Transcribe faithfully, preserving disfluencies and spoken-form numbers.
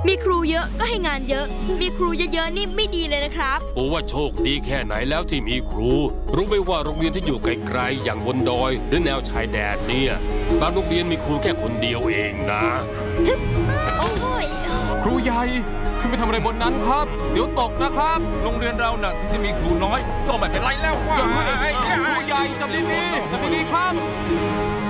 มีครูเยอะก็ให้งานเยอะมีครูเยอะๆนี่ไม่ดีเลยนะครับโอ้ว่าโชคดีแค่ไหนแล้วที่มีครูรู้ไหมว่าโรงเรียนที่อยู่ไกลๆอย่างบนดอยหรือแนวชายแดนเนี่ยบางโรงเรียนมีครูแค่คนเดียวเองนะโอ้ยครูใหญ่ขึ้นไปทำอะไรบนนั้นครับเดี๋ยวตกนะครับโรงเรียนเราหนักถึงจะมีครูน้อยก็ไม่เป็นไรแล้วว่าครูใหญ่จับดีๆจับดีๆครับ